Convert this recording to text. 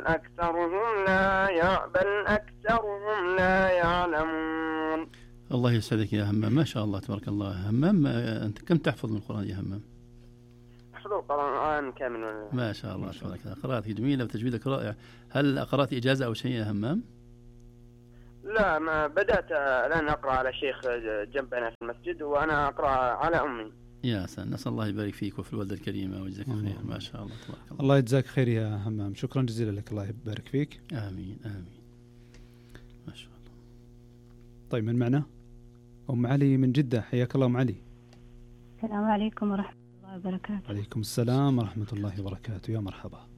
بل أكثرهم لا يعلمون. الله يسعدك يا همام، ما شاء الله تبارك الله. همام أنت كم تحفظ من القرآن يا همام؟ أحفظ القرآن كامل. ما شاء الله تبارك الله، قراءتك جميلة وتجويدك رائع. هل قرأت إجازة أو شيء يا همام؟ لا، ما بدأت الآن أقرأ على شيخ جنبنا في المسجد، وأنا أقرأ على أمي. يا سلام، نسأل الله يبارك فيك وفي الوالدة الكريمة ويجزاك خير. ما شاء الله تبارك الله. الله يجزاك خير يا همام، شكرا جزيلا لك، الله يبارك فيك. آمين آمين، ما شاء الله. طيب، من معنا؟ أم علي من جدة، حياك الله أم علي. السلام عليكم ورحمة الله وبركاته. عليكم السلام ورحمة الله وبركاته، يا مرحبا.